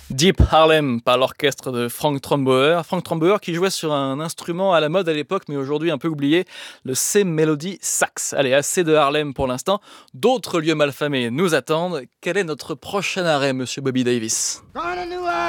Deep Harlem par l'orchestre de Frank Trombauer. Frank Trombauer qui jouait sur un instrument à la mode à l'époque, mais aujourd'hui un peu oublié, le C-Melody Sax. Allez, assez de Harlem pour l'instant. D'autres lieux malfamés nous attendent. Quel est notre prochain arrêt, monsieur Bobby Davis?